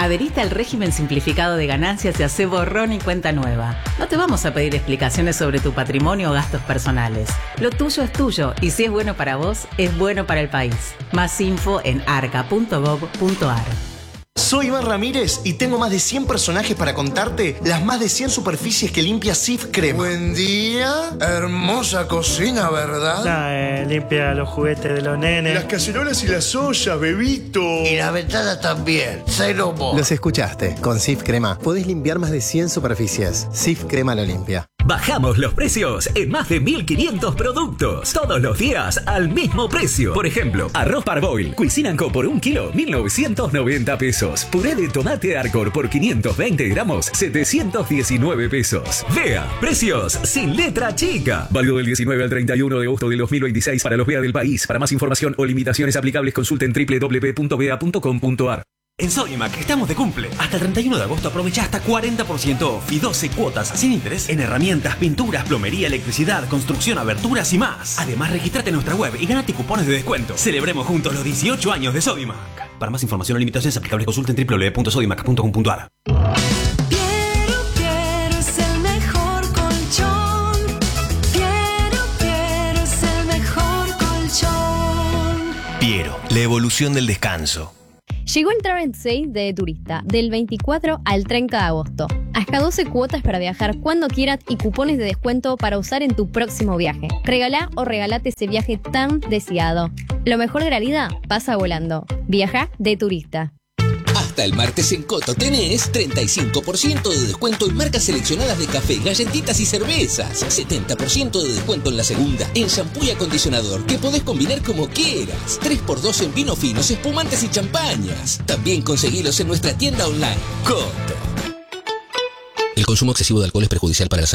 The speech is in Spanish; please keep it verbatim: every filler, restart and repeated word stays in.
Habilita el régimen simplificado de ganancias y hace borrón y cuenta nueva. No te vamos a pedir explicaciones sobre tu patrimonio o gastos personales. Lo tuyo es tuyo y si es bueno para vos, es bueno para el país. Más info en arca punto gov punto ar. Soy Iván Ramírez y tengo más de cien personajes para contarte las más de cien superficies que limpia Cif Crema. Buen día, hermosa cocina, ¿verdad? Ah, eh, limpia los juguetes de los nenes. Las cacerolas y las ollas, bebito. Y la ventana también, cero mo. Los escuchaste. Con Cif Crema podés limpiar más de cien superficies. Cif Crema lo limpia. Bajamos los precios en más de mil quinientos productos. Todos los días al mismo precio. Por ejemplo, arroz Parboil, Cuisine Co por un kilo, mil novecientos noventa pesos. Puré de tomate Arcor por quinientos veinte gramos, setecientos diecinueve pesos. Vea, precios sin letra chica. Válido del diecinueve al treinta y uno de agosto del dos mil veintiséis para los B E A del país. Para más información o limitaciones aplicables consulten doble u doble u doble u punto b e a punto com punto ar. En Sodimac estamos de cumple. Hasta el treinta y uno de agosto aprovecha hasta cuarenta por ciento off y doce cuotas sin interés en herramientas, pinturas, plomería, electricidad, construcción, aberturas y más. Además, regístrate en nuestra web y ganate cupones de descuento. Celebremos juntos los dieciocho años de Sodimac. Para más información o limitaciones aplicables consulten doble u doble u doble u punto sodimac punto com punto ar. Piero, Piero es el mejor colchón. Piero, Piero es el mejor colchón. Piero, la evolución del descanso. Llegó el Travel Sale de Turista, del veinticuatro al treinta de agosto. Hasta doce cuotas para viajar cuando quieras y cupones de descuento para usar en tu próximo viaje. Regalá o regalate ese viaje tan deseado. Lo mejor de la vida pasa volando. Viaja de Turista. Hasta el martes en Coto tenés treinta y cinco por ciento de descuento en marcas seleccionadas de café, galletitas y cervezas. setenta por ciento de descuento en la segunda, en shampoo y acondicionador, que podés combinar como quieras. tres por dos en vinos finos, espumantes y champañas. También conseguilos en nuestra tienda online. Coto. El consumo excesivo de alcohol es perjudicial para la salud.